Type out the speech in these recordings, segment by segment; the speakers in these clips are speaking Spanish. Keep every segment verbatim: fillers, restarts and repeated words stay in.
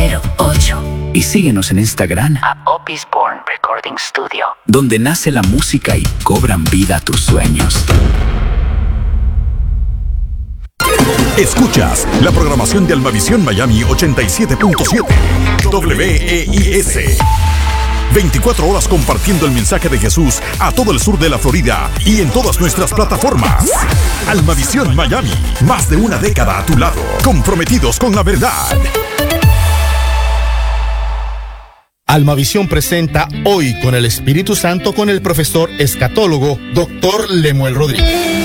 cero ocho. Y síguenos en Instagram a Opis Born Recording Studio, donde nace la música y cobran vida tus sueños. Escuchas la programación de Almavisión Miami ochenta y siete punto siete W E I S. veinticuatro horas compartiendo el mensaje de Jesús a todo el sur de la Florida y en todas nuestras plataformas. Almavisión Miami, más de una década a tu lado, comprometidos con la verdad. Almavisión presenta Hoy con el Espíritu Santo con el profesor escatólogo doctor Lemuel Rodríguez.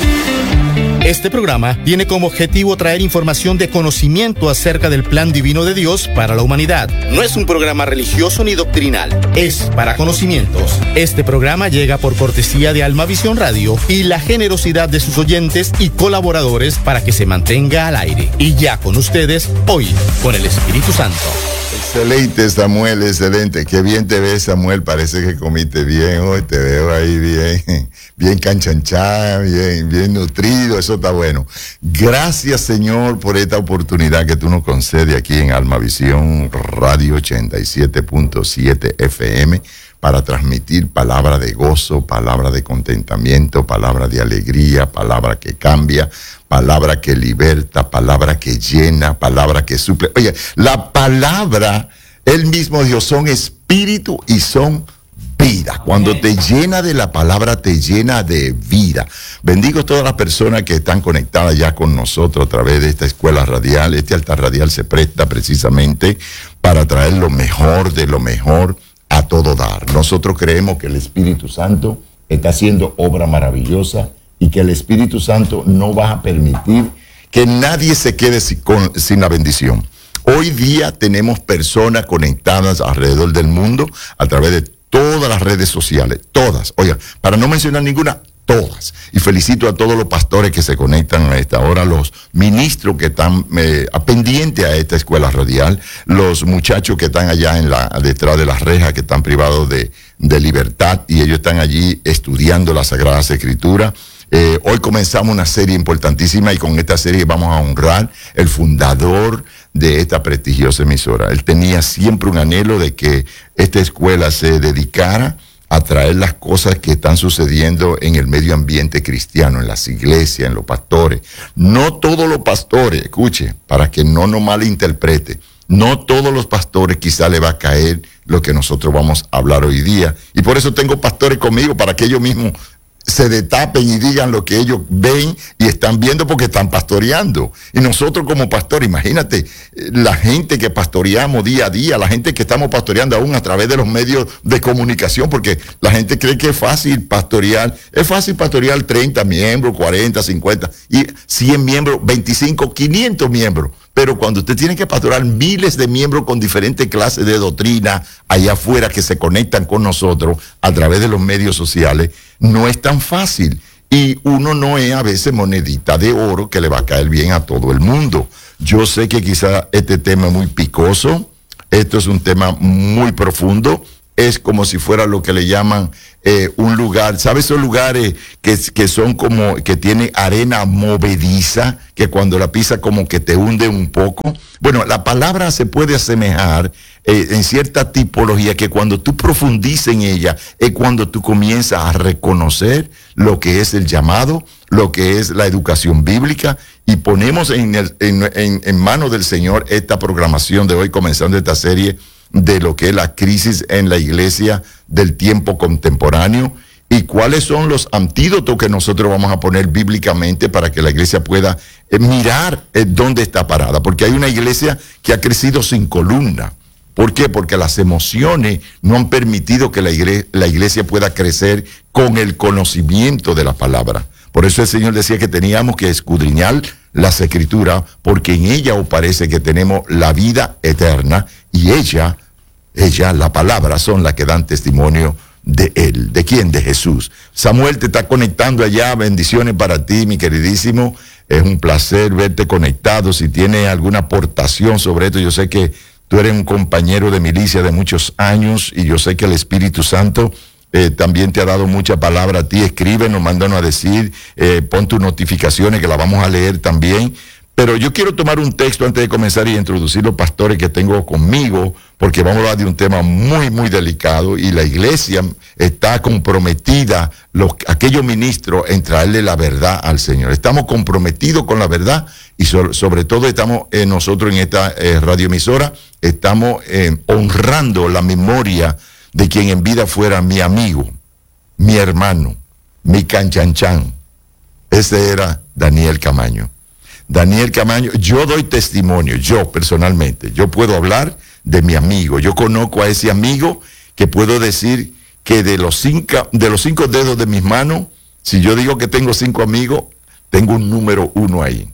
Este programa tiene como objetivo traer información de conocimiento acerca del plan divino de Dios para la humanidad. No es un programa religioso ni doctrinal, es para conocimientos. Este programa llega por cortesía de Almavisión Radio y la generosidad de sus oyentes y colaboradores para que se mantenga al aire. Y ya con ustedes, Hoy con el Espíritu Santo. Excelente, Samuel, excelente. Qué bien te ves, Samuel. Parece que comiste bien hoy. Te veo ahí bien, bien canchanchada, bien, bien nutrido. Eso está bueno. Gracias, Señor, por esta oportunidad que tú nos concedes aquí en Almavisión Radio ochenta y siete punto siete F M para transmitir palabra de gozo, palabra de contentamiento, palabra de alegría, palabra que cambia, palabra que liberta, palabra que llena, palabra que suple. Oye, la palabra, él mismo Dios, son espíritu y son vida. Cuando te llena de la palabra, te llena de vida. Bendigo a todas las personas que están conectadas ya con nosotros a través de esta escuela radial. Este altar radial se presta precisamente para traer lo mejor de lo mejor a todo dar. Nosotros creemos que el Espíritu Santo está haciendo obra maravillosa y que el Espíritu Santo no va a permitir que nadie se quede sin, con, sin la bendición. Hoy día tenemos personas conectadas alrededor del mundo a través de todas las redes sociales, todas. Oiga, para no mencionar ninguna, todas. Y felicito a todos los pastores que se conectan a esta hora, los ministros que están eh, pendientes a esta escuela radial, los muchachos que están allá en la, detrás de las rejas, que están privados de, de libertad, y ellos están allí estudiando las Sagradas Escrituras. Eh, hoy comenzamos una serie importantísima y con esta serie vamos a honrar el fundador de esta prestigiosa emisora. Él tenía siempre un anhelo de que esta escuela se dedicara a traer las cosas que están sucediendo en el medio ambiente cristiano, en las iglesias, en los pastores. No todos los pastores, escuche, para que no nos malinterprete, no todos los pastores quizá le va a caer lo que nosotros vamos a hablar hoy día. Y por eso tengo pastores conmigo, para que ellos mismos se destapen y digan lo que ellos ven y están viendo porque están pastoreando. Y nosotros como pastores, imagínate, la gente que pastoreamos día a día, la gente que estamos pastoreando aún a través de los medios de comunicación, porque la gente cree que es fácil pastorear. Es fácil pastorear treinta miembros, cuarenta, cincuenta, y cien miembros, veinticinco, quinientos miembros. Pero cuando usted tiene que pastorear miles de miembros con diferentes clases de doctrina allá afuera que se conectan con nosotros a través de los medios sociales, no es tan fácil. Y uno no es a veces monedita de oro que le va a caer bien a todo el mundo. Yo sé que quizá este tema es muy picoso, esto es un tema muy profundo, es como si fuera lo que le llaman eh, un lugar, ¿sabes esos lugares que, que son como, que tienen arena movediza, que cuando la pisas como que te hunde un poco? Bueno, la palabra se puede asemejar eh, en cierta tipología que cuando tú profundizas en ella es cuando tú comienzas a reconocer lo que es el llamado, lo que es la educación bíblica, y ponemos en, el, en, en, en manos del Señor esta programación de hoy, comenzando esta serie de lo que es la crisis en la iglesia del tiempo contemporáneo y cuáles son los antídotos que nosotros vamos a poner bíblicamente para que la iglesia pueda eh, mirar eh, dónde está parada, porque hay una iglesia que ha crecido sin columna. ¿Por qué? Porque las emociones no han permitido que la iglesia, la iglesia pueda crecer con el conocimiento de la palabra. Por eso el Señor decía que teníamos que escudriñar las Escrituras, porque en ella os parece que tenemos la vida eterna, y ella, ella, la palabra, son las que dan testimonio de Él. ¿De quién? De Jesús. Samuel te está conectando allá. Bendiciones para ti, mi queridísimo. Es un placer verte conectado. Si tienes alguna aportación sobre esto, yo sé que tú eres un compañero de milicia de muchos años y yo sé que el Espíritu Santo Eh, también te ha dado mucha palabra a ti. Escríbenos, mándanos a decir, eh, pon tus notificaciones que la vamos a leer también, Pero yo quiero tomar un texto antes de comenzar y introducir los pastores que tengo conmigo, porque vamos a hablar de un tema muy, muy delicado y la iglesia está comprometida, los, aquellos ministros, en traerle la verdad al Señor. Estamos comprometidos con la verdad y so, sobre todo estamos eh, nosotros en esta eh, radioemisora, estamos eh, honrando la memoria de quien en vida fuera mi amigo, mi hermano, mi canchanchan. Ese era Daniel Camaño. Daniel Camaño, yo doy testimonio, yo personalmente, yo puedo hablar de mi amigo, yo conozco a ese amigo que puedo decir que de los cinco, de los cinco dedos de mis manos, si yo digo que tengo cinco amigos, tengo un número uno ahí,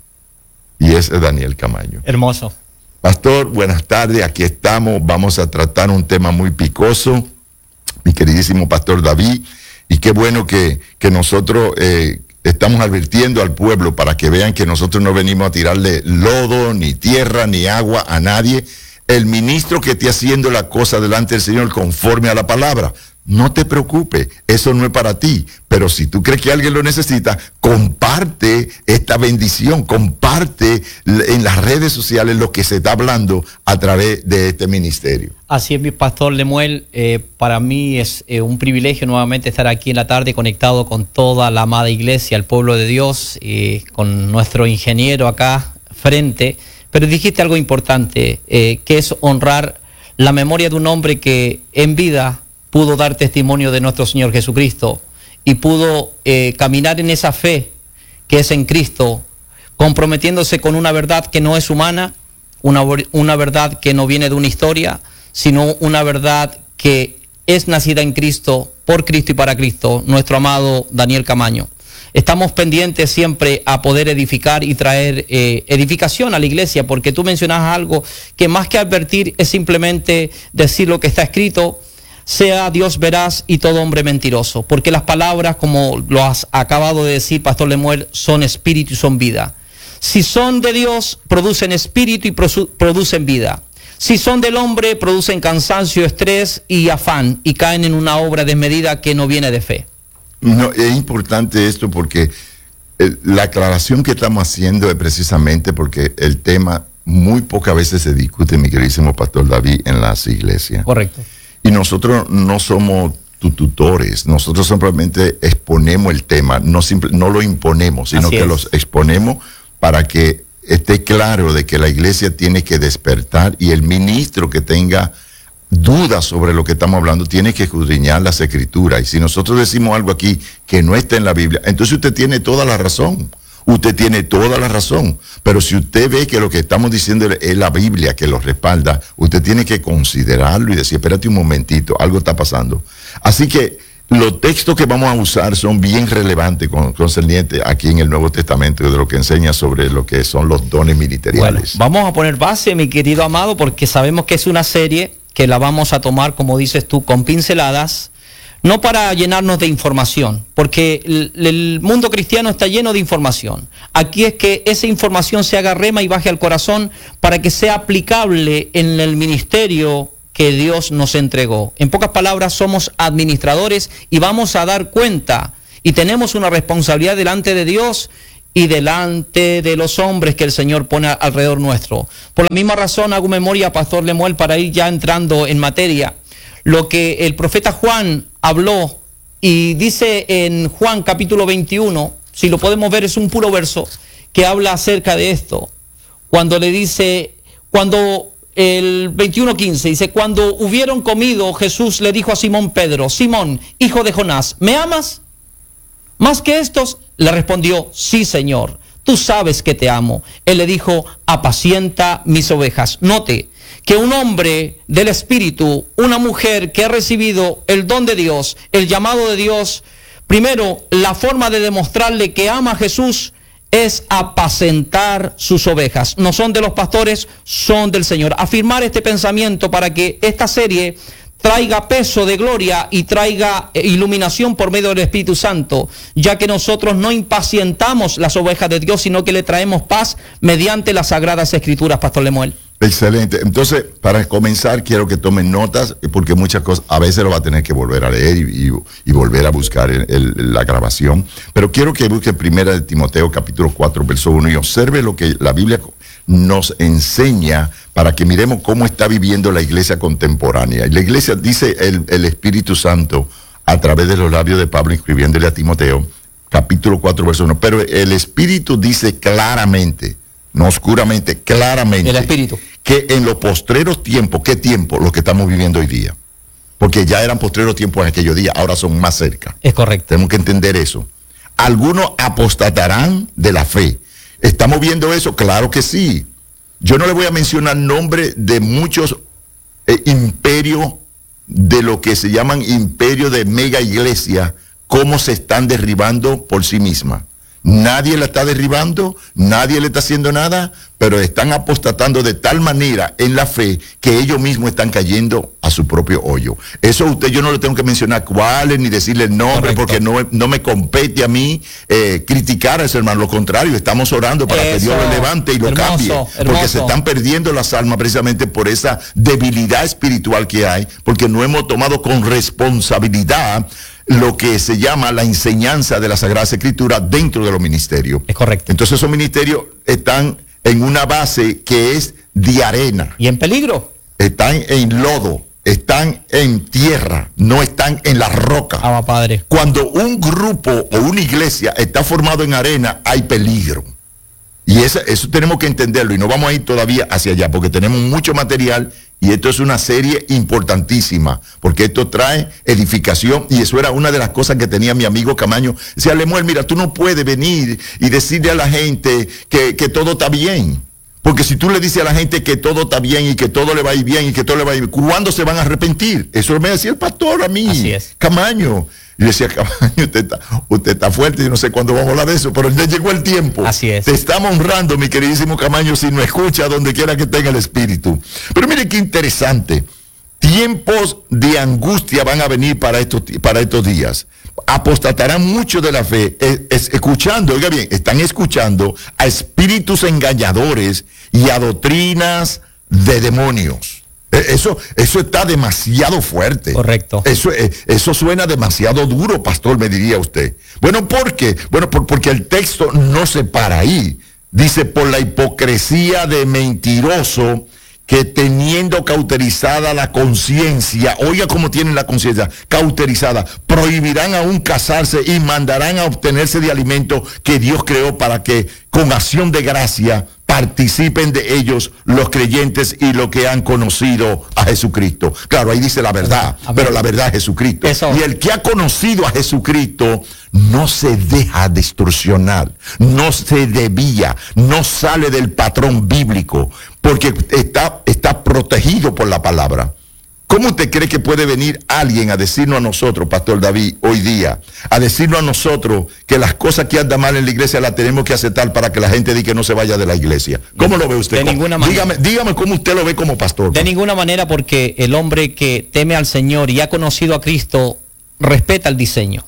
y ese es Daniel Camaño. Hermoso. Pastor, buenas tardes, aquí estamos, vamos a tratar un tema muy picoso, mi queridísimo Pastor David, y qué bueno que, que nosotros... Eh, Estamos advirtiendo al pueblo para que vean que nosotros no venimos a tirarle lodo, ni tierra, ni agua a nadie. El ministro que esté haciendo la cosa delante del Señor conforme a la palabra, no te preocupes, eso no es para ti. Pero si tú crees que alguien lo necesita, comparte esta bendición, comparte en las redes sociales lo que se está hablando a través de este ministerio. Así es, mi pastor Lemuel, eh, para mí es eh, un privilegio nuevamente estar aquí en la tarde conectado con toda la amada iglesia, el pueblo de Dios, y con nuestro ingeniero acá frente. Pero dijiste algo importante, eh, que es honrar la memoria de un hombre que en vida pudo dar testimonio de nuestro Señor Jesucristo y pudo eh, caminar en esa fe que es en Cristo, comprometiéndose con una verdad que no es humana, una, una verdad que no viene de una historia, sino una verdad que es nacida en Cristo, por Cristo y para Cristo, nuestro amado Daniel Camaño. Estamos pendientes siempre a poder edificar y traer eh, edificación a la iglesia, porque tú mencionas algo que más que advertir es simplemente decir lo que está escrito: sea Dios veraz y todo hombre mentiroso, porque las palabras, como lo has acabado de decir, Pastor Lemuel, son espíritu y son vida. Si son de Dios, producen espíritu y producen vida. Si son del hombre, producen cansancio, estrés y afán, y caen en una obra desmedida que no viene de fe. No, es importante esto porque eh, la aclaración que estamos haciendo es precisamente porque el tema muy pocas veces se discute, mi queridísimo Pastor David, en las iglesias. Correcto. Y nosotros no somos tutores, nosotros simplemente exponemos el tema, no, simple, no lo imponemos, sino Así que es. Los exponemos para que esté claro de que la iglesia tiene que despertar y el ministro que tenga dudas sobre lo que estamos hablando tiene que escudriñar las escrituras. Y si nosotros decimos algo aquí que no está en la Biblia, entonces usted tiene toda la razón. Usted tiene toda la razón, pero si usted ve que lo que estamos diciendo es la Biblia que lo respalda, usted tiene que considerarlo y decir, espérate un momentito, algo está pasando. Así que los textos que vamos a usar son bien relevantes con, concernientes aquí en el Nuevo Testamento de lo que enseña sobre lo que son los dones ministeriales. Bueno, vamos a poner base, mi querido amado, porque sabemos que es una serie que la vamos a tomar, como dices tú, con pinceladas, no para llenarnos de información, porque el, el mundo cristiano está lleno de información. Aquí es que esa información se haga rema y baje al corazón para que sea aplicable en el ministerio que Dios nos entregó. En pocas palabras, somos administradores y vamos a dar cuenta y tenemos una responsabilidad delante de Dios y delante de los hombres que el Señor pone alrededor nuestro. Por la misma razón hago memoria, Pastor Lemuel, para ir ya entrando en materia, lo que el profeta Juan habló y dice en Juan capítulo veintiuno, si lo podemos ver, es un puro verso que habla acerca de esto, cuando le dice, cuando el veintiuno quince dice, cuando hubieron comido, Jesús le dijo a Simón Pedro, Simón, hijo de Jonás, ¿me amas? Más que estos, le respondió, sí, Señor, tú sabes que te amo. Él le dijo, apacienta mis ovejas. Note que un hombre del Espíritu, una mujer que ha recibido el don de Dios, el llamado de Dios, primero, la forma de demostrarle que ama a Jesús es apacentar sus ovejas. No son de los pastores, son del Señor. Afirmar este pensamiento para que esta serie traiga peso de gloria y traiga iluminación por medio del Espíritu Santo, ya que nosotros no impacientamos las ovejas de Dios, sino que le traemos paz mediante las Sagradas Escrituras, Pastor Lemuel. Excelente. Entonces, para comenzar, quiero que tomen notas, porque muchas cosas, a veces lo va a tener que volver a leer y, y, y volver a buscar el, el, la grabación. Pero quiero que busque primera de Timoteo, capítulo cuatro, verso uno, y observe lo que la Biblia nos enseña para que miremos cómo está viviendo la iglesia contemporánea. Y la iglesia, dice el, el Espíritu Santo, a través de los labios de Pablo, escribiéndole a Timoteo, capítulo cuatro, verso uno. Pero el Espíritu dice claramente, no oscuramente, claramente. El Espíritu. Que en los postreros tiempos, ¿qué tiempo? Lo que estamos viviendo hoy día. Porque ya eran postreros tiempos en aquellos días, ahora son más cerca. Es correcto. Tenemos que entender eso. Algunos apostatarán de la fe. ¿Estamos viendo eso? Claro que sí. Yo no le voy a mencionar nombres de muchos eh, imperios, de lo que se llaman imperios de mega iglesia, cómo se están derribando por sí mismas. Nadie la está derribando, nadie le está haciendo nada, pero están apostatando de tal manera en la fe que ellos mismos están cayendo a su propio hoyo. Eso usted, yo no le tengo que mencionar cuáles ni decirle el nombre, porque no, no me compete a mí eh, criticar a ese hermano. Lo contrario, estamos orando para Eso. que Dios lo levante y lo hermoso, cambie, porque hermoso. se están perdiendo las almas precisamente por esa debilidad espiritual que hay, porque no hemos tomado con responsabilidad lo que se llama la enseñanza de la Sagrada Escritura dentro de los ministerios. Es correcto. Entonces esos ministerios están en una base que es de arena. Y en peligro. Están en lodo, están en tierra, no están en la roca. Ah, padre. Cuando un grupo o una iglesia está formado en arena, hay peligro. Y eso, eso tenemos que entenderlo y no vamos a ir todavía hacia allá porque tenemos mucho material. Y esto es una serie importantísima, porque esto trae edificación, y eso era una de las cosas que tenía mi amigo Camaño. Decía, Lemuel, mira, tú no puedes venir y decirle a la gente que, que todo está bien. Porque si tú le dices a la gente que todo está bien y que todo le va a ir bien y que todo le va a ir bien, ¿cuándo se van a arrepentir? Eso me decía el pastor a mí, Así es. Camaño. Y yo decía, Camaño, usted está, usted está fuerte, yo no sé cuándo vamos a hablar de eso, pero ya llegó el tiempo. Así es. Te estamos honrando, mi queridísimo Camaño, si nos escucha donde quiera que tenga el espíritu. Pero mire qué interesante. Tiempos de angustia van a venir para estos, para estos días. Apostatarán mucho de la fe, es, es, escuchando, oiga bien, están escuchando a espíritus engañadores y a doctrinas de demonios. Eso, eso está demasiado fuerte. Correcto. Eso, eso suena demasiado duro, pastor, me diría usted. Bueno, ¿por qué? Bueno, por, porque el texto no se para ahí. Dice, por la hipocresía de mentiroso que teniendo cauterizada la conciencia, oiga cómo tienen la conciencia, cauterizada, prohibirán aún casarse y mandarán a obtenerse de alimento que Dios creó para que con acción de gracia participen de ellos los creyentes y los que han conocido a Jesucristo. Claro, ahí dice la verdad, pero la verdad es Jesucristo. Eso. Y el que ha conocido a Jesucristo no se deja distorsionar, no se desvía, no sale del patrón bíblico, porque está, está protegido por la palabra. ¿Cómo usted cree que puede venir alguien a decirnos a nosotros, Pastor David, hoy día, a decirnos a nosotros que las cosas que andan mal en la iglesia las tenemos que aceptar para que la gente diga que no se vaya de la iglesia? ¿Cómo lo ve usted? De ninguna manera. Dígame, dígame cómo usted lo ve como pastor. De ninguna manera, porque el hombre que teme al Señor y ha conocido a Cristo respeta el diseño.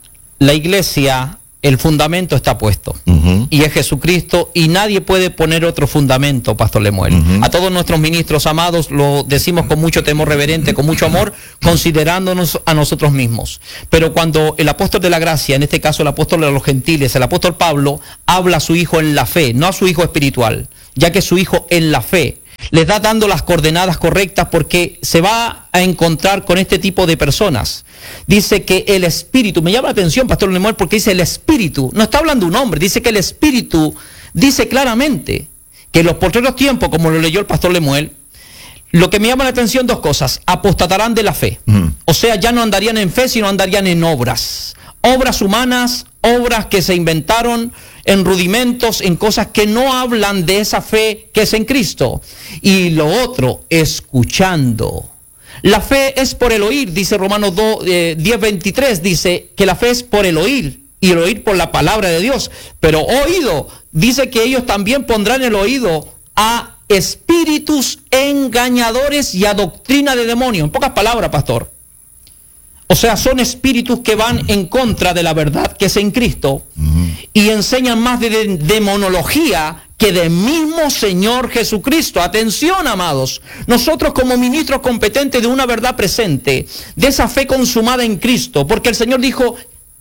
La iglesia, el fundamento está puesto, uh-huh. y es Jesucristo, y nadie puede poner otro fundamento, Pastor Lemuel. Uh-huh. A todos nuestros ministros amados lo decimos con mucho temor reverente, con mucho amor, considerándonos a nosotros mismos. Pero cuando el apóstol de la gracia, en este caso el apóstol de los gentiles, el apóstol Pablo, habla a su hijo en la fe, no a su hijo espiritual, ya que su hijo en la fe le está dando las coordenadas correctas, porque se va a encontrar con este tipo de personas. Dice que el Espíritu, me llama la atención, Pastor Lemuel, porque dice el Espíritu, no está hablando un hombre, dice que el Espíritu dice claramente que en los postreros tiempos, como lo leyó el Pastor Lemuel, lo que me llama la atención, dos cosas: apostatarán de la fe, mm. o sea, ya no andarían en fe, sino andarían en obras, obras humanas, obras que se inventaron, en rudimentos, en cosas que no hablan de esa fe que es en Cristo. Y lo otro, escuchando. La fe es por el oír, dice Romanos diez veintitrés, dice que la fe es por el oír, y el oír por la palabra de Dios. Pero oído, dice que ellos también pondrán el oído a espíritus engañadores y a doctrina de demonios. En pocas palabras, pastor. O sea, son espíritus que van en contra de la verdad que es en Cristo uh-huh. y enseñan más de, de demonología que del mismo Señor Jesucristo. Atención, amados. Nosotros como ministros competentes de una verdad presente, de esa fe consumada en Cristo, porque el Señor dijo,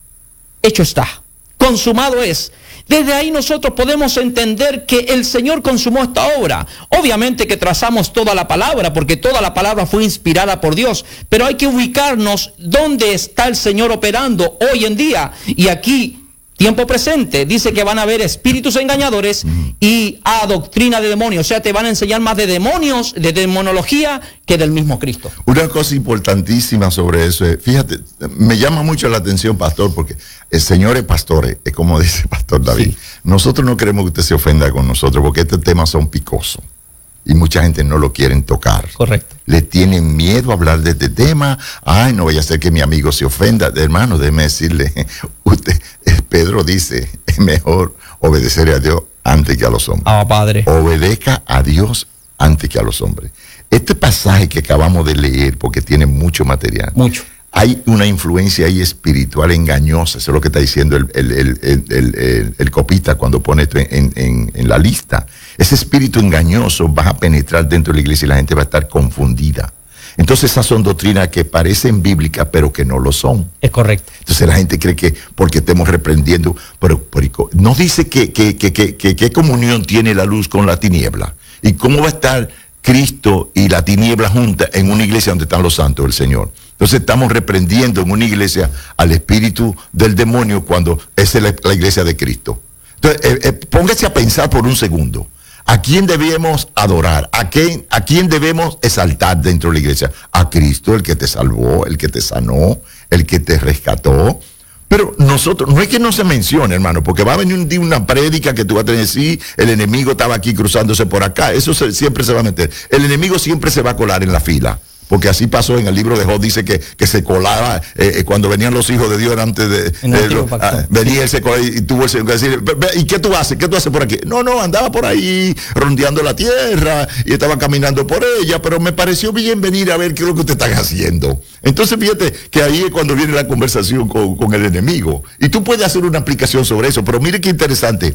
hecho está, consumado es. Desde ahí nosotros podemos entender que el Señor consumó esta obra. Obviamente que trazamos toda la palabra, porque toda la palabra fue inspirada por Dios, pero hay que ubicarnos dónde está el Señor operando hoy en día. Y aquí, tiempo presente, dice que van a haber espíritus engañadores y a doctrina de demonios. O sea, te van a enseñar más de demonios, de demonología, que del mismo Cristo. Una cosa importantísima sobre eso es, fíjate, me llama mucho la atención, pastor, porque el Señor es pastor, es como dice Pastor David. Sí. Nosotros no queremos que usted se ofenda con nosotros, porque estos temas son picosos. Y mucha gente no lo quieren tocar. Correcto. Le tienen miedo a hablar de este tema. Ay, no vaya a ser que mi amigo se ofenda. Hermano, déjeme decirle, usted, Pedro dice, es mejor obedecer a Dios antes que a los hombres. Ah, Padre. Obedezca a Dios antes que a los hombres. Este pasaje que acabamos de leer, porque tiene mucho material. Mucho. Hay una influencia ahí espiritual engañosa. Eso es lo que está diciendo el, el, el, el, el, el, el copista cuando pone esto en, en, en la lista. Ese espíritu engañoso va a penetrar dentro de la iglesia y la gente va a estar confundida. Entonces esas son doctrinas que parecen bíblicas, pero que no lo son. Es correcto. Entonces la gente cree que porque estemos reprendiendo, pero, pero no dice que, que, que, que, que, que comunión tiene la luz con la tiniebla. ¿Y cómo va a estar Cristo y la tiniebla juntas en una iglesia donde están los santos del Señor? Entonces estamos reprendiendo en una iglesia al espíritu del demonio cuando es la, la iglesia de Cristo. Entonces, eh, eh, póngase a pensar por un segundo. ¿A quién debemos adorar? ¿A quién, ¿A quién debemos exaltar dentro de la iglesia? A Cristo, el que te salvó, el que te sanó, el que te rescató. Pero nosotros, no es que no se mencione, hermano, porque va a venir un día una prédica que tú vas a tener, sí, el enemigo estaba aquí cruzándose por acá, eso se, siempre se va a meter. El enemigo siempre se va a colar en la fila. Porque así pasó en el libro de Job, dice que, que se colaba, eh, cuando venían los hijos de Dios antes de... de lo, ah, venía él, se colaba y tuvo el Señor que decir, ¿y qué tú haces? ¿Qué tú haces por aquí? No, no, andaba por ahí rondeando la tierra y estaba caminando por ella, pero me pareció bien venir a ver qué es lo que ustedes están haciendo. Entonces fíjate que ahí es cuando viene la conversación con, con el enemigo. Y tú puedes hacer una aplicación sobre eso, pero mire qué interesante.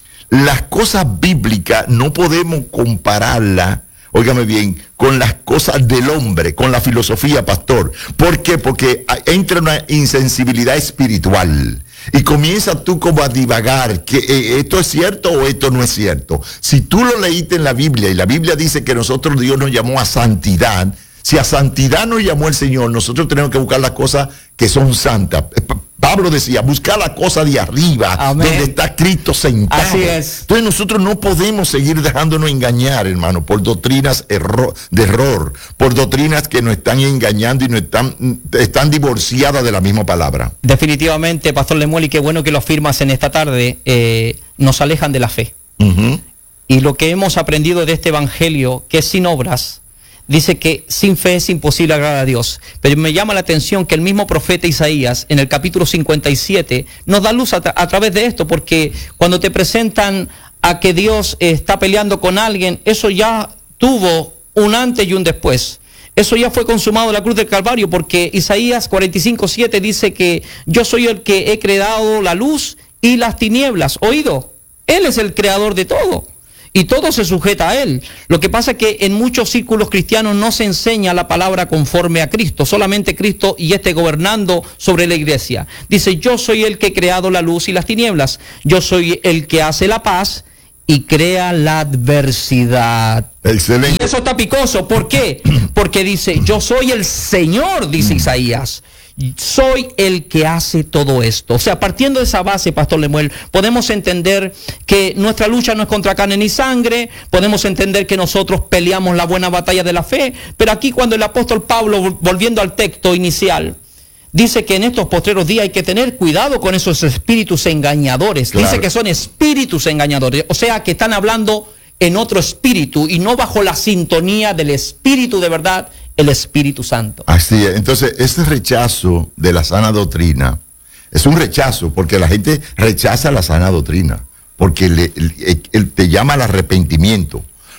Las cosas bíblicas no podemos compararlas, óigame bien, con las cosas del hombre, con la filosofía, pastor. ¿Por qué? Porque entra una insensibilidad espiritual y comienza tú como a divagar, que eh, esto es cierto o esto no es cierto. Si tú lo leíste en la Biblia y la Biblia dice que nosotros, Dios nos llamó a santidad, si a santidad nos llamó el Señor, nosotros tenemos que buscar las cosas que son santas. Pablo decía, buscar la cosa de arriba, amén, donde está Cristo sentado. Así es. Entonces nosotros no podemos seguir dejándonos engañar, hermano, por doctrinas erro- de error, por doctrinas que nos están engañando y nos están, están divorciadas de la misma palabra. Definitivamente, Pastor Lemuel, y qué bueno que lo afirmas en esta tarde, eh, nos alejan de la fe. Uh-huh. Y lo que hemos aprendido de este evangelio, que es sin obras, dice que sin fe es imposible agradar a Dios. Pero me llama la atención que el mismo profeta Isaías, en el capítulo cincuenta y siete, nos da luz a, tra- a través de esto, porque cuando te presentan a que Dios eh, está peleando con alguien, eso ya tuvo un antes y un después. Eso ya fue consumado en la cruz del Calvario, porque Isaías cuarenta y cinco, siete dice que yo soy el que he creado la luz y las tinieblas. Oído, Él es el creador de todo. Y todo se sujeta a Él. Lo que pasa es que en muchos círculos cristianos no se enseña la palabra conforme a Cristo. Solamente Cristo y este gobernando sobre la iglesia. Dice, yo soy el que he creado la luz y las tinieblas. Yo soy el que hace la paz y crea la adversidad. Excelente. Y eso está picoso. ¿Por qué? Porque dice, yo soy el Señor, dice Isaías. Soy el que hace todo esto. O sea, partiendo de esa base, Pastor Lemuel, podemos entender que nuestra lucha no es contra carne ni sangre, podemos entender que nosotros peleamos la buena batalla de la fe, pero aquí cuando el apóstol Pablo, volviendo al texto inicial, dice que en estos postreros días hay que tener cuidado con esos espíritus engañadores. Claro. Dice que son espíritus engañadores, o sea que están hablando en otro espíritu y no bajo la sintonía del espíritu de verdad, el Espíritu Santo. Así es. Entonces, este rechazo de la sana doctrina es un rechazo porque la gente rechaza la sana doctrina, porque le, le, le, te llama al arrepentimiento.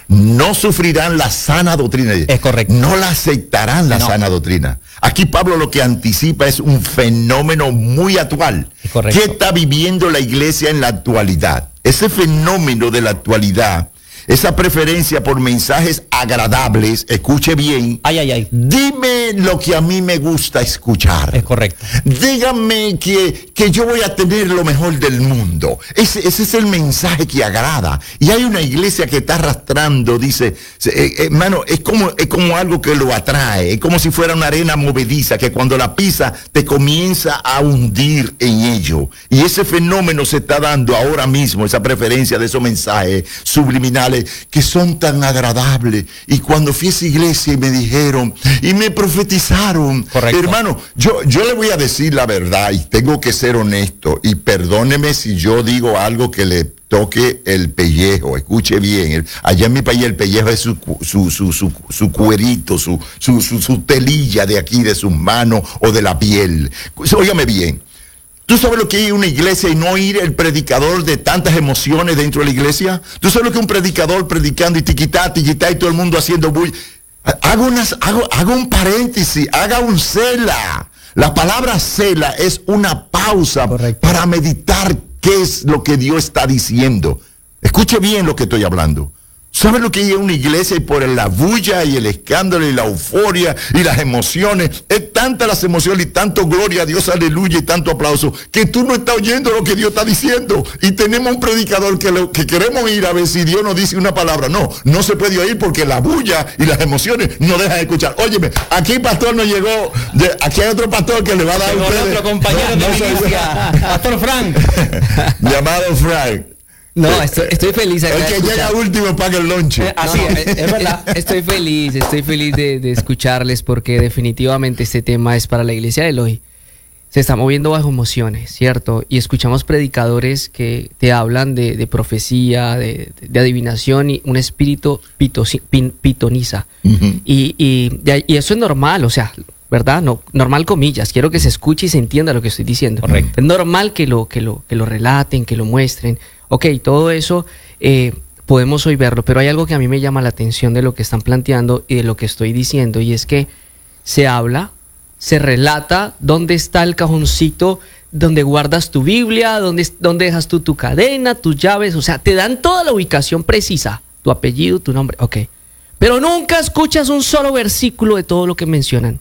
no sufrirán la sana doctrina. Es correcto. No la aceptarán la No. sana doctrina. Aquí Pablo lo que anticipa es un fenómeno muy actual. Es correcto. ¿Qué está viviendo la iglesia en la actualidad? Ese fenómeno de la actualidad, esa preferencia por mensajes agradables, escuche bien. Ay, ay, ay. Dime lo que a mí me gusta escuchar. Es correcto. Díganme que, que yo voy a tener lo mejor del mundo. Ese, ese es el mensaje que agrada. Y hay una iglesia que está arrastrando, dice, eh, hermano, es como, es como algo que lo atrae. Es como si fuera una arena movediza que cuando la pisa te comienza a hundir en ello. Y ese fenómeno se está dando ahora mismo, esa preferencia de esos mensajes subliminales que son tan agradables. Y cuando fui a esa iglesia y me dijeron y me profetizaron, correcto, hermano, yo, yo le voy a decir la verdad y tengo que ser honesto, y perdóneme si yo digo algo que le toque el pellejo. Escuche bien, el, allá en mi país el pellejo es su, su, su, su, su cuerito, su, su, su, su telilla de aquí, de sus manos o de la piel. Óigame bien. ¿Tú sabes lo que es una iglesia y no oír el predicador de tantas emociones dentro de la iglesia? ¿Tú sabes lo que es un predicador predicando y tiquitá, tiquitá y todo el mundo haciendo bull? Hago, unas, hago, hago un paréntesis, haga un cela. La palabra cela es una pausa. Correcto. Para meditar qué es lo que Dios está diciendo. Escuche bien lo que estoy hablando. ¿Sabes lo que es una iglesia? Y por la bulla y el escándalo y la euforia y las emociones, es tanta las emociones y tanto gloria a Dios, aleluya, y tanto aplauso, que tú no estás oyendo lo que Dios está diciendo. Y tenemos un predicador que, lo, que queremos ir a ver si Dios nos dice una palabra. No, no se puede oír porque la bulla y las emociones no dejan de escuchar. Óyeme, aquí pastor nos llegó, de, aquí hay otro pastor que le va a dar a ustedes. Otro compañero no, de no iglesia, Pastor Frank. Llamado Frank. No, estoy, estoy feliz acá. El que llega último paga el lonche. Eh, así no, es, es verdad. Estoy feliz, estoy feliz de, de escucharles porque definitivamente este tema es para la iglesia de hoy. Se está moviendo bajo emociones, ¿cierto? Y escuchamos predicadores que te hablan de, de profecía, de, de adivinación y un espíritu pitos, pin, pitoniza. Uh-huh. y, y, y eso es normal, o sea, ¿verdad? No, normal comillas. Quiero que se escuche y se entienda lo que estoy diciendo. Correcto. Es normal que lo, que lo, que lo relaten, que lo muestren. Ok, todo eso eh, podemos hoy verlo, pero hay algo que a mí me llama la atención de lo que están planteando y de lo que estoy diciendo, y es que se habla, se relata dónde está el cajoncito donde guardas tu Biblia, dónde, dónde dejas tú tu cadena, tus llaves, o sea, te dan toda la ubicación precisa, tu apellido, tu nombre, ok. Pero nunca escuchas un solo versículo de todo lo que mencionan.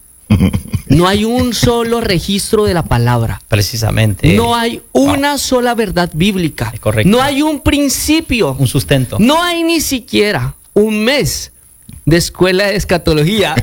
No hay un solo registro de la palabra. Precisamente. No hay una wow. sola verdad bíblica. Es correcto. No hay un principio. Un sustento. No hay ni siquiera un mes de escuela de escatología.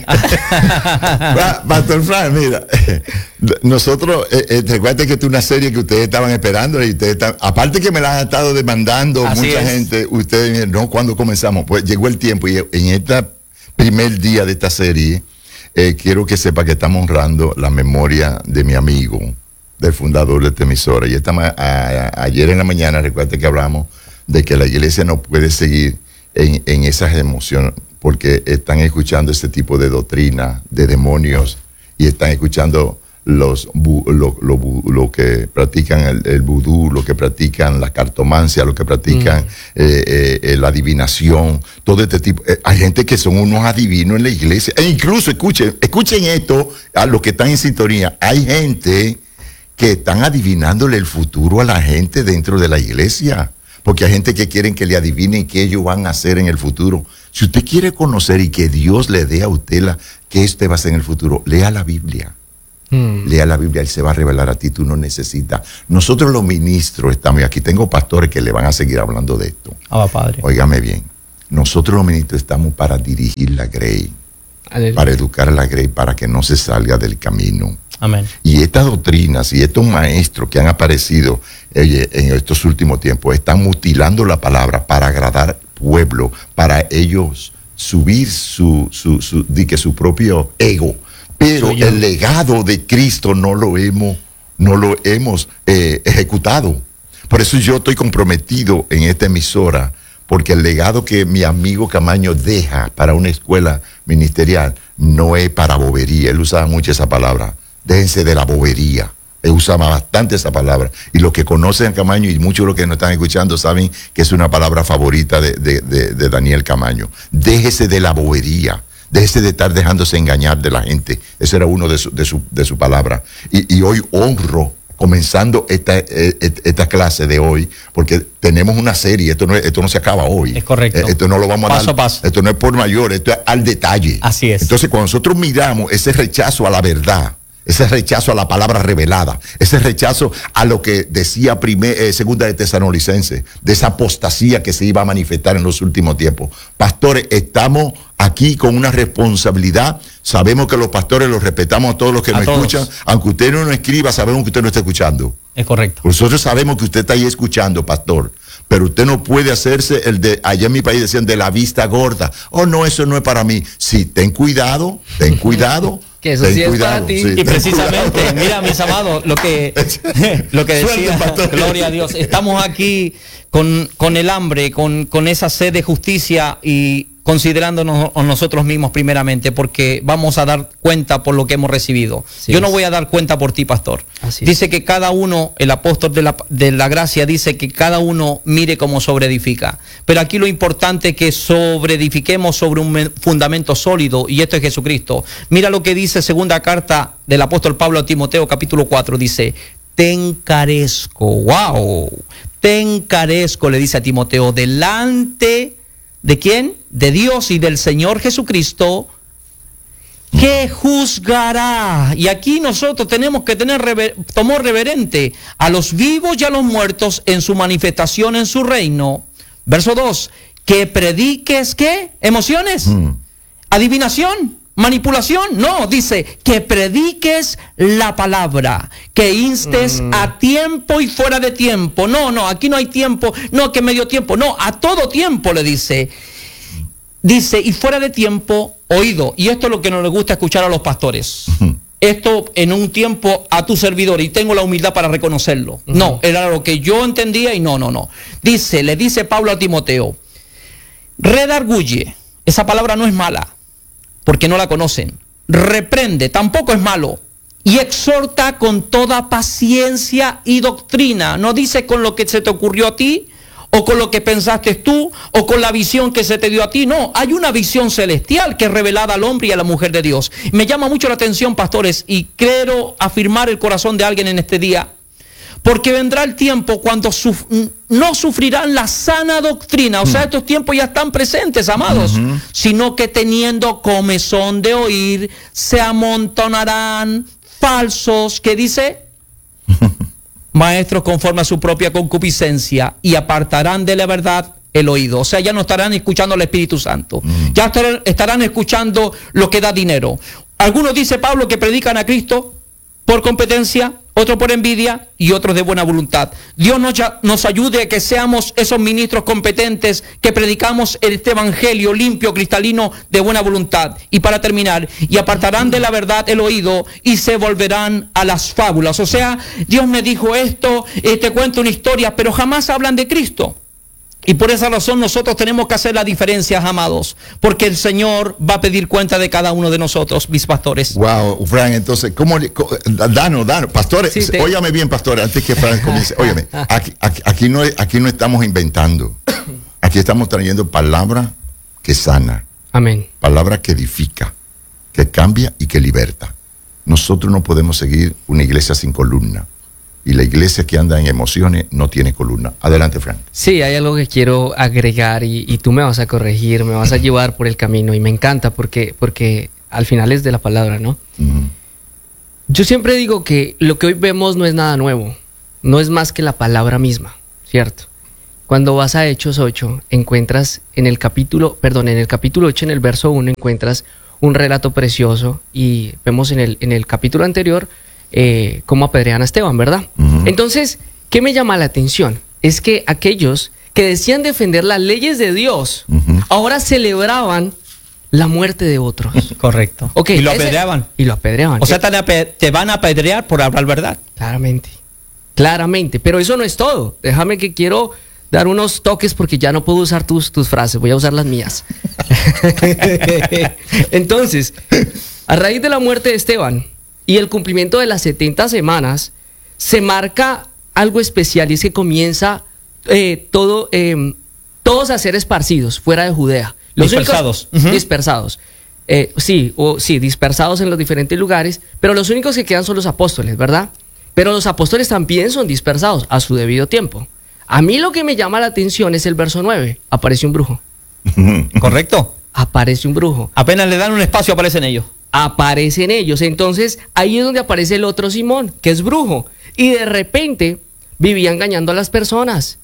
Pastor Frank, mira, nosotros, eh, eh, recuerda que esta es una serie que ustedes estaban esperando y ustedes están, aparte que me la han estado demandando Así mucha es. gente, ustedes dijeron, no, cuando comenzamos, pues llegó el tiempo y en este primer día de esta serie, Eh, quiero que sepa que estamos honrando la memoria de mi amigo, del fundador de esta emisora. Y esta ma- a, a, ayer en la mañana, recuerda que hablamos de que la iglesia no puede seguir en, en esas emociones porque están escuchando este tipo de doctrina de demonios y están escuchando los bu, lo, lo, bu, lo que practican el, el vudú, lo que practican la cartomancia, lo que practican mm. eh, eh, la adivinación, todo este tipo. Eh, hay gente que son unos adivinos en la iglesia. E incluso, escuchen, escuchen esto, a los que están en sintonía, hay gente que están adivinándole el futuro a la gente dentro de la iglesia. Porque hay gente que quieren que le adivinen qué ellos van a hacer en el futuro. Si usted quiere conocer y que Dios le dé a usted la, qué usted va a hacer en el futuro, lea la Biblia. Hmm. Lea la Biblia, Él se va a revelar a ti, tú no necesitas. Nosotros los ministros estamos, y aquí tengo pastores que le van a seguir hablando de esto. Ah, padre. Óigame bien, nosotros los ministros estamos para dirigir la grey, Aleluya. Para educar a la grey, para que no se salga del camino. Amén. Y estas doctrinas y estos maestros que han aparecido oye, en estos últimos tiempos están mutilando la palabra para agradar al pueblo, para ellos subir su, su, su, su, que su propio ego. Pero el legado de Cristo no lo hemos, no lo hemos eh, ejecutado. Por eso yo estoy comprometido en esta emisora, porque el legado que mi amigo Camaño deja para una escuela ministerial no es para bobería. Él usaba mucho esa palabra. Déjense de la bobería. Él usaba bastante esa palabra. Y los que conocen a Camaño y muchos de los que nos están escuchando saben que es una palabra favorita de, de, de, de Daniel Camaño. Déjese de la bobería. Déjese de estar dejándose engañar de la gente. Ese era uno de su, de su, de su palabra. Y, y hoy honro, comenzando esta, esta clase de hoy, porque tenemos una serie, esto no, esto no se acaba hoy. Es correcto. Esto no lo vamos a paso dar. A paso. Esto no es por mayor, esto es al detalle. Así es. Entonces, cuando nosotros miramos ese rechazo a la verdad, ese rechazo a la palabra revelada, ese rechazo a lo que decía primer, eh, segunda de Tesalonicenses, de esa apostasía que se iba a manifestar en los últimos tiempos. Pastores, estamos aquí con una responsabilidad. Sabemos que los pastores los respetamos a todos los que A nos todos. escuchan. Aunque usted no nos escriba, sabemos que usted no está escuchando. Es correcto. Nosotros sabemos que usted está ahí escuchando, pastor. Pero usted no puede hacerse el de, allá en mi país decían, de la vista gorda. Oh, no, eso no es para mí. Sí, ten cuidado, ten cuidado. Que eso ten sí es cuidado, para ti. sí, Y ten precisamente, cuidado. mira, mis amados, lo que, lo que Suerte, decía, pastor. gloria a Dios, estamos aquí con, con el hambre, con, con esa sed de justicia y considerándonos a nosotros mismos primeramente, porque vamos a dar cuenta por lo que hemos recibido. Así Yo no es. voy a dar cuenta por ti, pastor. Así es. Dice que cada uno, el apóstol de la, de la gracia dice que cada uno mire cómo sobreedifica. Pero aquí lo importante es que sobreedifiquemos sobre un me- fundamento sólido, y esto es Jesucristo. Mira lo que dice segunda carta del apóstol Pablo a Timoteo, capítulo cuatro, dice: te encarezco, wow, te encarezco, le dice a Timoteo, delante de quién, de Dios y del Señor Jesucristo, que juzgará. Y aquí nosotros tenemos que tener rever, temor reverente a los vivos y a los muertos en su manifestación en su reino. Verso dos, que prediques, ¿qué? ¿Emociones? Mm. ¿Adivinación? ¿Manipulación? No, dice que prediques la palabra, que instes Mm. a tiempo y fuera de tiempo. No, no, aquí no hay tiempo, no, que medio tiempo, no, a todo tiempo le dice. Dice, y fuera de tiempo, oído. Y esto es lo que no les gusta escuchar a los pastores. Esto en un tiempo a tu servidor, y tengo la humildad para reconocerlo. Ujú. No, era lo que yo entendía y no, no, no. Dice, le dice Pablo a Timoteo, redarguye, esa palabra no es mala, porque no la conocen. Reprende, tampoco es malo. Y exhorta con toda paciencia y doctrina. No dice con lo que se te ocurrió a ti, o con lo que pensaste tú, o con la visión que se te dio a ti. No, hay una visión celestial que es revelada al hombre y a la mujer de Dios. Me llama mucho la atención, pastores, y quiero afirmar el corazón de alguien en este día, porque vendrá el tiempo cuando suf no sufrirán la sana doctrina. O sea, estos tiempos ya están presentes, amados. Uh-huh. Sino que teniendo comezón de oír, se amontonarán falsos, ¿qué dice? Maestros conforme a su propia concupiscencia, y apartarán de la verdad el oído. O sea, ya no estarán escuchando al Espíritu Santo. Mm. Ya estarán, estarán escuchando lo que da dinero. Algunos, dice Pablo, que predican a Cristo por competencia, otros por envidia y otros de buena voluntad. Dios nos, nos ayude a que seamos esos ministros competentes que predicamos este evangelio limpio, cristalino, de buena voluntad. Y para terminar, y apartarán de la verdad el oído y se volverán a las fábulas. O sea, Dios me dijo esto, eh, te cuento una historia, pero jamás hablan de Cristo. Y por esa razón nosotros tenemos que hacer la diferencia, amados, porque el Señor va a pedir cuenta de cada uno de nosotros, mis pastores. Wow, Frank, entonces, ¿cómo? Danos, danos, pastores, sí, te... óyame bien, pastores, antes que Frank comience, óyame, aquí, aquí, aquí, no, aquí no estamos inventando, aquí estamos trayendo palabra que sana. Amén. Palabra que edifica, que cambia y que liberta. Nosotros no podemos seguir una iglesia sin columna. Y la iglesia que anda en emociones no tiene columna. Adelante, Frank. Sí, hay algo que quiero agregar y, y tú me vas a corregir, me vas a llevar por el camino y me encanta porque, porque al final es de la palabra, ¿no? Uh-huh. Yo siempre digo que lo que hoy vemos no es nada nuevo, no es más que la palabra misma, ¿cierto? Cuando vas a Hechos ocho, encuentras en el capítulo, perdón, en el capítulo ocho, en el verso uno, encuentras un relato precioso y vemos en el, en el capítulo anterior Eh, cómo apedrean a Esteban, ¿verdad? Uh-huh. Entonces, ¿qué me llama la atención? Es que aquellos que decían defender las leyes de Dios, uh-huh, ahora celebraban la muerte de otros. Correcto. Okay, y lo ese, apedreaban. Y lo apedreaban. O sea, te, te van a apedrear por hablar verdad. Claramente, claramente. Pero eso no es todo. Déjame que quiero dar unos toques porque ya no puedo usar tus, tus frases, voy a usar las mías. Entonces, a raíz de la muerte de Esteban y el cumplimiento de las setenta semanas, se marca algo especial y es que comienza eh, todo, eh, todos a ser esparcidos fuera de Judea. Los dispersados. Únicos, Uh-huh. Dispersados. Eh, sí, o, sí, dispersados en los diferentes lugares, pero los únicos que quedan son los apóstoles, ¿verdad? Pero los apóstoles también son dispersados a su debido tiempo. A mí lo que me llama la atención es el verso nueve. Aparece un brujo. ¿Correcto? Aparece un brujo. Apenas le dan un espacio, aparecen ellos. Aparecen ellos. Entonces, ahí es donde aparece el otro Simón, que es brujo. Y de repente vivía engañando a las personas.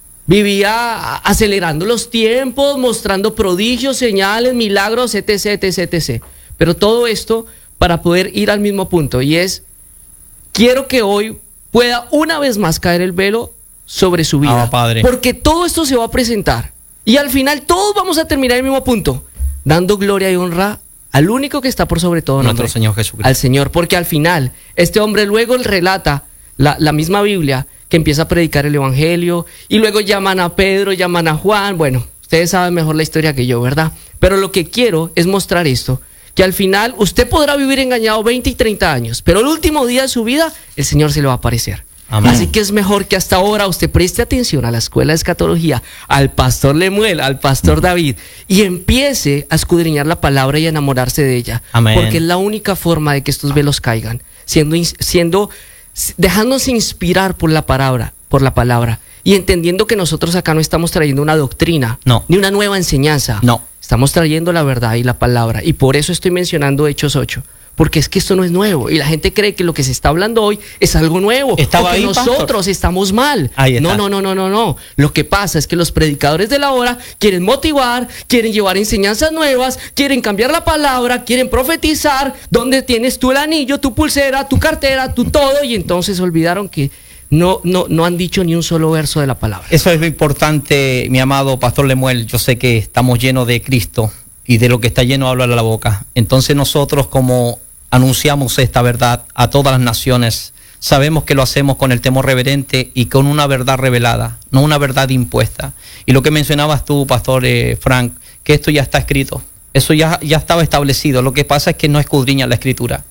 Vivía acelerando los tiempos, mostrando prodigios, señales, milagros, etc, etc, etc. Pero todo esto para poder ir al mismo punto. Y es, quiero que hoy pueda una vez más caer el velo sobre su vida. Ah, Padre. Porque todo esto se va a presentar. Y al final todos vamos a terminar en el mismo punto. Dando gloria y honra al único que está por sobre todo nombre, Nuestro Señor Jesucristo. al Señor, porque al final este hombre luego relata la, la misma Biblia que empieza a predicar el Evangelio y luego llaman a Pedro, llaman a Juan. Bueno, ustedes saben mejor la historia que yo, ¿verdad? Pero lo que quiero es mostrar esto, que al final usted podrá vivir engañado veinte y treinta años, pero el último día de su vida el Señor se le va a aparecer. Amén. Así que es mejor que hasta ahora usted preste atención a la escuela de escatología, al pastor Lemuel, al pastor David, y empiece a escudriñar la palabra y a enamorarse de ella. Amén. Porque es la única forma de que estos velos caigan, siendo, siendo, dejándose inspirar por la palabra, por la palabra, y entendiendo que nosotros acá no estamos trayendo una doctrina, No. ni una nueva enseñanza. No. Estamos trayendo la verdad y la palabra, y por eso estoy mencionando Hechos ocho. Porque es que esto no es nuevo y la gente cree que lo que se está hablando hoy es algo nuevo. Estaba o que ahí, nosotros pastor. estamos mal. Ahí está. No, no, no, no, no, no. Lo que pasa es que los predicadores de la hora quieren motivar, quieren llevar enseñanzas nuevas, quieren cambiar la palabra, quieren profetizar. ¿Dónde tienes tú el anillo, tu pulsera, tu cartera, tu todo? Y entonces olvidaron que no, no, no han dicho ni un solo verso de la palabra. Eso es lo importante, mi amado pastor Lemuel. Yo sé que estamos llenos de Cristo y de lo que está lleno habla la boca. Entonces nosotros, como anunciamos esta verdad a todas las naciones, sabemos que lo hacemos con el temor reverente y con una verdad revelada, no una verdad impuesta. Y lo que mencionabas tú, pastor eh, Frank, que esto ya está escrito, eso ya, ya estaba establecido. Lo que pasa es que no escudriña la escritura.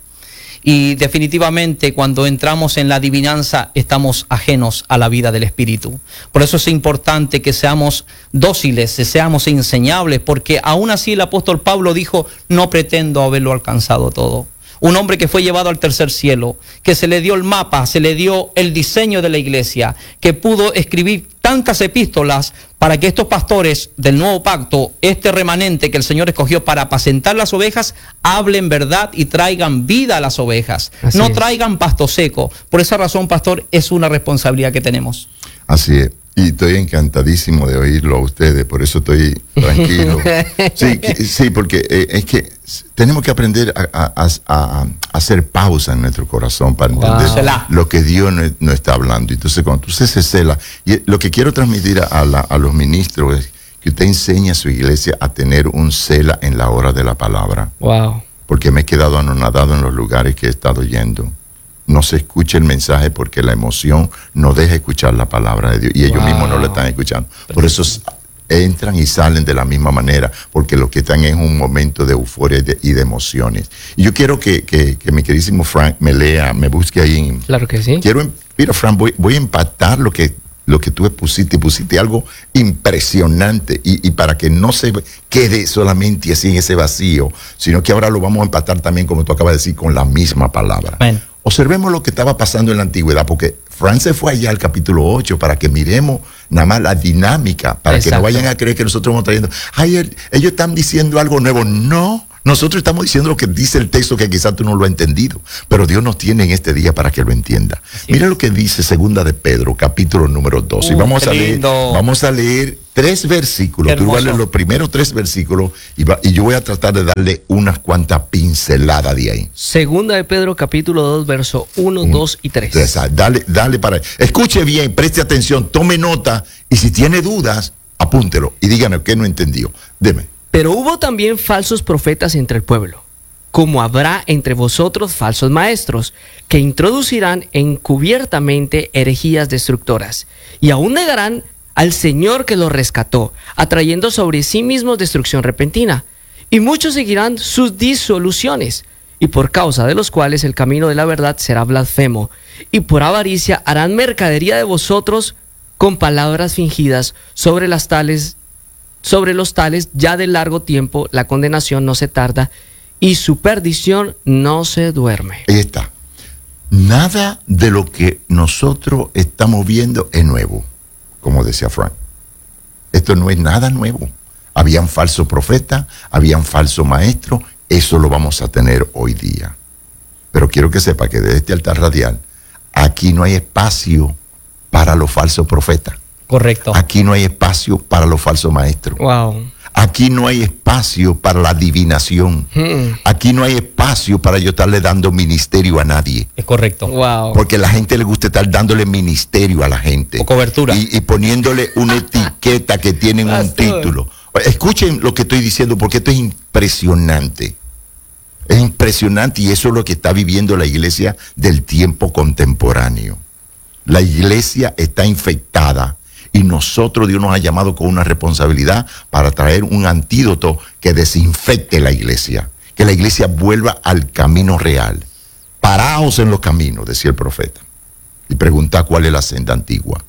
Y definitivamente cuando entramos en la adivinanza estamos ajenos a la vida del Espíritu. Por eso es importante que seamos dóciles, seamos enseñables, porque aún así el apóstol Pablo dijo, no pretendo haberlo alcanzado todo. Un hombre que fue llevado al tercer cielo, que se le dio el mapa, se le dio el diseño de la iglesia, que pudo escribir tantas epístolas para que estos pastores del nuevo pacto, este remanente que el Señor escogió para apacentar las ovejas, hablen verdad y traigan vida a las ovejas. Así no es. traigan pasto seco. Por esa razón, pastor, es una responsabilidad que tenemos. Así es. Y estoy encantadísimo de oírlo a ustedes, por eso estoy tranquilo. Sí, que- sí porque eh, es que tenemos que aprender a, a- a- a hacer pausa en nuestro corazón para entender Selah. lo que Dios nos no está hablando. Entonces, cuando usted se cela, y lo que quiero transmitir a, la- a los ministros es que usted enseñe a su iglesia a tener un cela en la hora de la palabra. Wow. Porque me he quedado anonadado en los lugares que he estado yendo. No se escucha el mensaje porque la emoción no deja escuchar la palabra de Dios y ellos Wow. mismos no la están escuchando. Por eso s- entran y salen de la misma manera, porque lo que están es un momento de euforia y de, y de emociones. Y yo quiero que, que, que mi queridísimo Frank me lea, me busque ahí. En, Claro que sí. quiero, em- mira Frank, voy, voy a empatar lo que, lo que tú pusiste, pusiste algo impresionante y, y para que no se quede solamente así en ese vacío, sino que ahora lo vamos a empatar también, como tú acabas de decir, con la misma palabra. Amén. Observemos lo que estaba pasando en la antigüedad, porque Fran se fue allá al capítulo ocho para que miremos nada más la dinámica, para que no Exacto. vayan a creer que nosotros estamos trayendo, ay, el- ellos están diciendo algo nuevo. No, nosotros estamos diciendo lo que dice el texto, que quizás tú no lo has entendido, pero Dios nos tiene en este día para que lo entienda. Mira lo que dice segunda de Pedro, capítulo número dos. y Uh, vamos qué a leer, lindo. vamos a leer tres versículos. Qué Tú vas a hermoso. leer los primeros tres versículos y, va- y yo voy a tratar de darle unas cuantas pinceladas de ahí. Segunda de Pedro, capítulo dos, verso uno, dos y tres. Esa, Dale, dale para. Escuche bien, preste atención, tome nota y si tiene dudas, apúntelo y dígame qué no entendió. Deme. Pero hubo también falsos profetas entre el pueblo, como habrá entre vosotros falsos maestros, que introducirán encubiertamente herejías destructoras, y aún negarán al Señor que los rescató, atrayendo sobre sí mismos destrucción repentina. Y muchos seguirán sus disoluciones, y por causa de los cuales el camino de la verdad será blasfemo, y por avaricia harán mercadería de vosotros con palabras fingidas, sobre las tales, sobre los tales ya de largo tiempo la condenación no se tarda, y su perdición no se duerme. Ahí está. Nada de lo que nosotros estamos viendo es nuevo, como decía Frank. Esto no es nada nuevo. Habían falsos profetas, habían falsos maestros, eso lo vamos a tener hoy día. Pero quiero que sepa que desde este altar radial, aquí no hay espacio para los falsos profetas. Correcto. Aquí no hay espacio para los falsos maestros. Wow. Aquí no hay espacio para la adivinación. Hmm. Aquí no hay espacio para yo estarle dando ministerio a nadie. Es correcto. Wow. Porque a la gente le gusta estar dándole ministerio a la gente. O cobertura. Y, y poniéndole una etiqueta que tienen un Pastor. título. Escuchen lo que estoy diciendo porque esto es impresionante. Es impresionante y eso es lo que está viviendo la iglesia del tiempo contemporáneo. La iglesia está infectada y nosotros, Dios nos ha llamado con una responsabilidad para traer un antídoto que desinfecte la iglesia. Que la iglesia vuelva al camino real. Paraos en los caminos, decía el profeta. Y pregunta cuál es la senda antigua.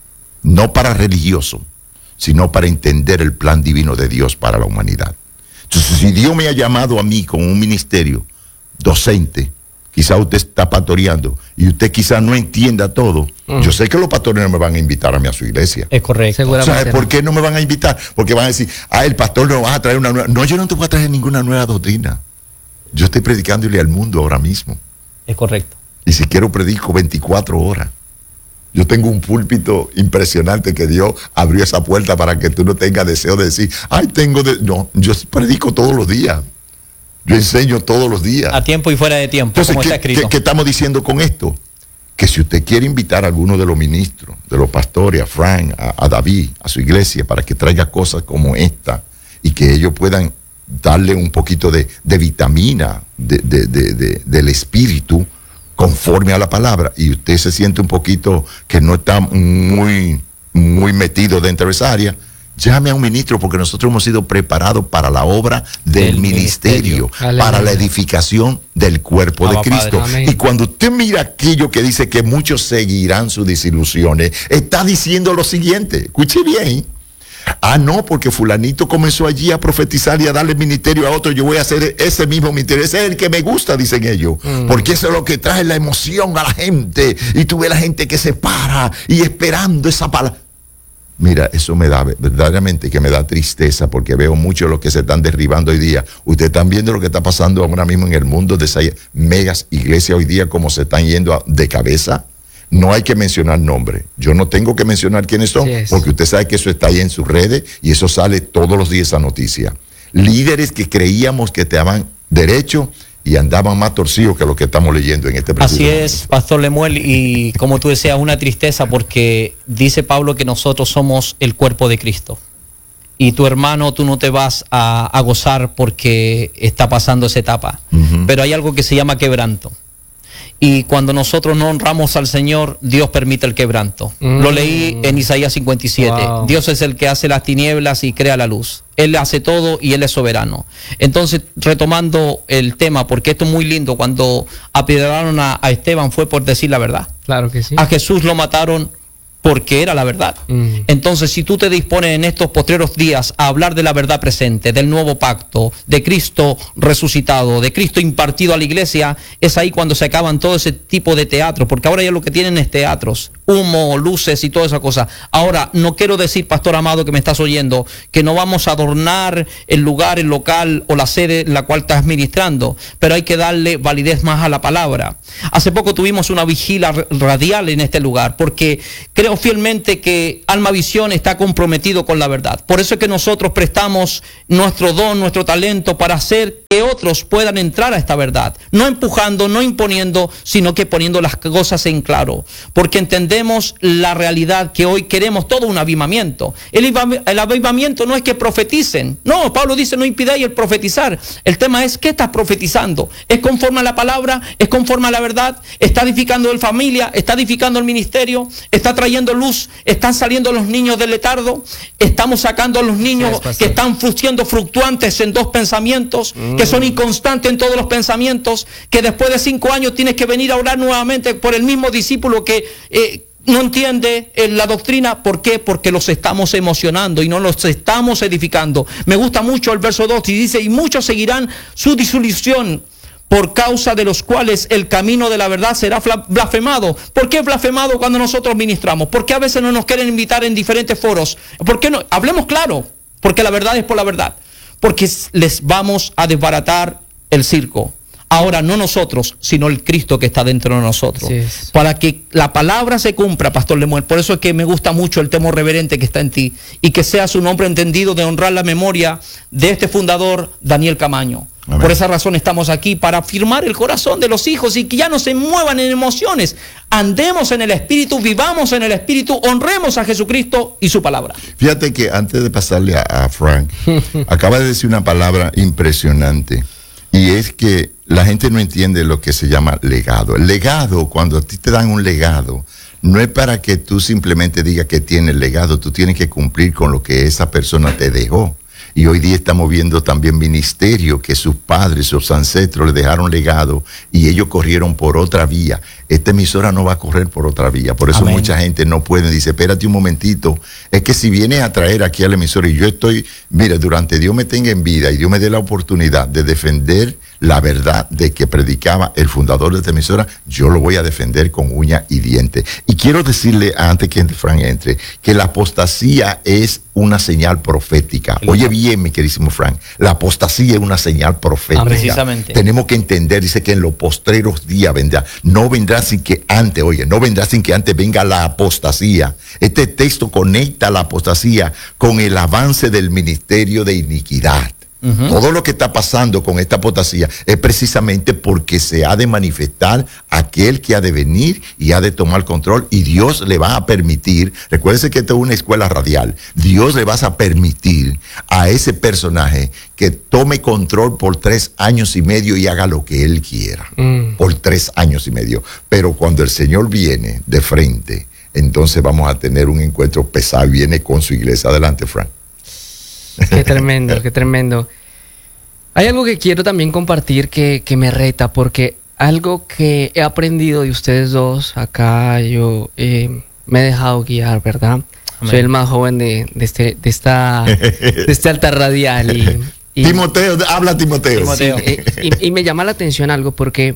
No para religioso, sino para entender el plan divino de Dios para la humanidad. Entonces, si Dios me ha llamado a mí con un ministerio docente, quizá usted está pastoreando y usted quizá no entienda todo. Mm. Yo sé que los pastores no me van a invitar a mí a su iglesia. Es correcto. ¿Sabe por qué no me van a invitar? Porque van a decir, ah, el pastor no va a traer una nueva... No, yo no te voy a traer ninguna nueva doctrina. Yo estoy predicándole al mundo ahora mismo. Es correcto. Y si quiero predico veinticuatro horas. Yo tengo un púlpito impresionante que Dios abrió esa puerta para que tú no tengas deseo de decir, ay, tengo de... No, yo predico todos los días. Yo enseño todos los días. A tiempo y fuera de tiempo, Entonces, como ¿qué, está escrito. ¿qué, ¿qué estamos diciendo con esto? Que si usted quiere invitar a alguno de los ministros, de los pastores, a Frank, a, a David, a su iglesia, para que traiga cosas como esta y que ellos puedan darle un poquito de, de vitamina de, de, de, de, del espíritu, conforme a la palabra, y usted se siente un poquito que no está muy, muy metido dentro de esa área, llame a un ministro, porque nosotros hemos sido preparados para la obra del, del ministerio, ministerio para la edificación del cuerpo Abba, de Cristo. Padre, y cuando usted mira aquello que dice que muchos seguirán sus desilusiones, está diciendo lo siguiente, escuche bien. Ah, no, porque fulanito comenzó allí a profetizar y a darle ministerio a otro, yo voy a hacer ese mismo ministerio, ese es el que me gusta, dicen ellos, mm. porque eso es lo que trae la emoción a la gente, y tú ves la gente que se para y esperando esa palabra. Mira, eso me da, verdaderamente que me da tristeza, porque veo mucho de los que se están derribando hoy día. Ustedes están viendo lo que está pasando ahora mismo en el mundo de esas megas iglesias hoy día, como se están yendo a, de cabeza. No hay que mencionar nombres. Yo no tengo que mencionar quiénes son, yes. porque usted sabe que eso está ahí en sus redes y eso sale todos los días esa noticia. Líderes que creíamos que te daban derecho y andaban más torcidos que lo que estamos leyendo en este Así es, Pastor Lemuel, y como tú decías, una tristeza porque dice Pablo que nosotros somos el cuerpo de Cristo. Y tu hermano, tú no te vas a, a gozar porque está pasando esa etapa. Uh-huh. Pero hay algo que se llama quebranto. Y cuando nosotros no honramos al Señor, Dios permite el quebranto. Mm. Lo leí en Isaías cincuenta y siete. Wow. Dios es el que hace las tinieblas y crea la luz. Él hace todo y Él es soberano. Entonces, retomando el tema, porque esto es muy lindo, cuando apedrearon a, a Esteban fue por decir la verdad. Claro que sí. A Jesús lo mataron porque era la verdad. Mm. Entonces, si tú te dispones en estos postreros días a hablar de la verdad presente, del nuevo pacto, de Cristo resucitado, de Cristo impartido a la iglesia, es ahí cuando se acaban todo ese tipo de teatro, porque ahora ya lo que tienen es teatros, humo, luces y toda esa cosa. Ahora, no quiero decir, pastor amado que me estás oyendo, que no vamos a adornar el lugar, el local o la sede en la cual estás ministrando, pero hay que darle validez más a la palabra. Hace poco tuvimos una vigilia radial en este lugar, porque creo fielmente que Alma Visión está comprometido con la verdad. Por eso es que nosotros prestamos nuestro don, nuestro talento para hacer que otros puedan entrar a esta verdad. No empujando, no imponiendo, sino que poniendo las cosas en claro. Porque entendemos la realidad que hoy queremos todo un avivamiento. El, el avivamiento no es que profeticen. No, Pablo dice no impidáis el profetizar. El tema es ¿qué estás profetizando? ¿Es conforme a la palabra? ¿Es conforme a la verdad? ¿Está edificando el familia? ¿Está edificando el ministerio? ¿Está trayendo luz? ¿Están saliendo los niños del letardo? ¿Estamos sacando a los niños que están siendo fluctuantes en dos pensamientos? Mm. que son inconstantes en todos los pensamientos, que después de cinco años tienes que venir a orar nuevamente por el mismo discípulo que eh, no entiende eh, la doctrina. ¿Por qué? Porque los estamos emocionando y no los estamos edificando. Me gusta mucho el verso dos y dice, y muchos seguirán su disolución, por causa de los cuales el camino de la verdad será blasfemado. ¿Por qué blasfemado cuando nosotros ministramos? ¿Por qué a veces no nos quieren invitar en diferentes foros? ¿Por qué no? Hablemos claro, porque la verdad es por la verdad. Porque les vamos a desbaratar el circo. Ahora no nosotros, sino el Cristo que está dentro de nosotros. Sí, para que la palabra se cumpla, Pastor Lemuel. Por eso es que me gusta mucho el temor reverente que está en ti. Y que sea su nombre entendido de honrar la memoria de este fundador, Daniel Camaño. Amén. Por esa razón estamos aquí, para afirmar el corazón de los hijos y que ya no se muevan en emociones. Andemos en el Espíritu, vivamos en el Espíritu, honremos a Jesucristo y su palabra. Fíjate que antes de pasarle a, a Frank, acaba de decir una palabra impresionante. Y es que la gente no entiende lo que se llama legado. El legado, cuando a ti te dan un legado, no es para que tú simplemente digas que tienes legado. Tú tienes que cumplir con lo que esa persona te dejó. Y hoy día estamos viendo también ministerio que sus padres, sus ancestros le dejaron legado y ellos corrieron por otra vía. Esta emisora no va a correr por otra vía. Por eso Amén. Mucha gente no puede. Dice, espérate un momentito. Es que si vienes a traer aquí a la emisora y yo estoy, mira, durante Dios me tenga en vida y Dios me dé la oportunidad de defender la verdad de que predicaba el fundador de esta emisora, yo lo voy a defender con uña y diente. Y quiero decirle, antes que Frank entre, que la apostasía es una señal profética. Oye bien, mi queridísimo Frank, la apostasía es una señal profética. Ah, precisamente. Tenemos que entender, dice que en los postreros días vendrá. No vendrá sin que antes, oye, no vendrá sin que antes venga la apostasía. Este texto conecta la apostasía con el avance del ministerio de iniquidad. Uh-huh. Todo lo que está pasando con esta apostasía es precisamente porque se ha de manifestar aquel que ha de venir y ha de tomar control, y Dios le va a permitir, recuérdense que esto es una escuela radial, Dios le va a permitir a ese personaje que tome control por tres años y medio y haga lo que él quiera, mm. por tres años y medio. Pero cuando el Señor viene de frente, entonces vamos a tener un encuentro pesado, y viene con su iglesia. Adelante, Frank. Qué tremendo, qué tremendo. Hay algo que quiero también compartir que, que me reta, porque algo que he aprendido de ustedes dos, acá yo eh, me he dejado guiar, ¿verdad? Amén. Soy el más joven de, de, este, de, esta, de este altar radial. Y, y, Timoteo, habla Timoteo. Timoteo. Sí, y, y me llama la atención algo, porque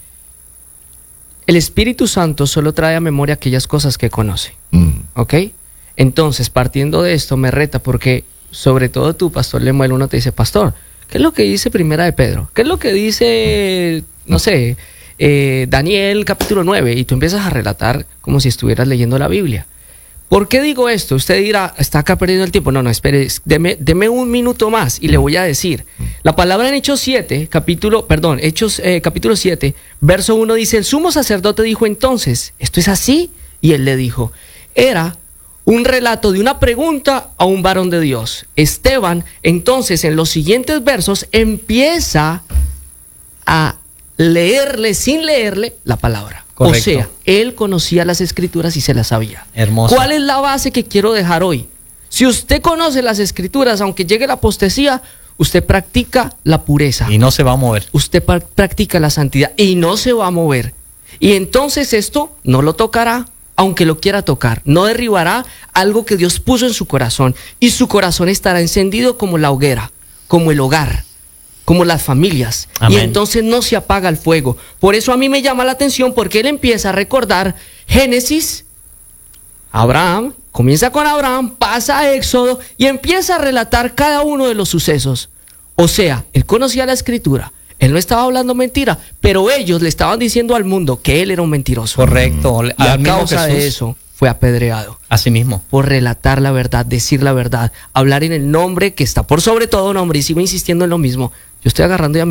el Espíritu Santo solo trae a memoria aquellas cosas que conoce, mm. ¿ok? Entonces, partiendo de esto, me reta porque... Sobre todo tú, Pastor Lemuel, uno te dice, pastor, ¿qué es lo que dice Primera de Pedro? ¿Qué es lo que dice, no sé, eh, Daniel capítulo nueve? Y tú empiezas a relatar como si estuvieras leyendo la Biblia. ¿Por qué digo esto? Usted dirá, está acá perdiendo el tiempo. No, no, espere, deme, deme un minuto más y le voy a decir. La palabra en Hechos siete, capítulo, perdón, Hechos eh, capítulo siete, verso uno dice, el sumo sacerdote dijo entonces, ¿esto es así? Y él le dijo, era... un relato de una pregunta a un varón de Dios. Esteban, entonces, en los siguientes versos, empieza a leerle, sin leerle, la palabra. Correcto. O sea, él conocía las escrituras y se las sabía. Hermoso. ¿Cuál es la base que quiero dejar hoy? Si usted conoce las escrituras, aunque llegue la apostasía, usted practica la pureza. Y no se va a mover. Usted practica la santidad y no se va a mover. Y entonces esto no lo tocará, aunque lo quiera tocar, no derribará algo que Dios puso en su corazón, y su corazón estará encendido como la hoguera, como el hogar, como las familias. Amén. Y entonces no se apaga el fuego. Por eso a mí me llama la atención, porque él empieza a recordar Génesis, Abraham, comienza con Abraham, pasa a Éxodo y empieza a relatar cada uno de los sucesos. O sea, él conocía la escritura. Él no estaba hablando mentira, pero ellos le estaban diciendo al mundo que él era un mentiroso. Correcto. Y a causa de eso fue apedreado. Así mismo. Por relatar la verdad, decir la verdad, hablar en el nombre que está por sobre todo nombre. Y sigo insistiendo en lo mismo. Yo estoy agarrando ya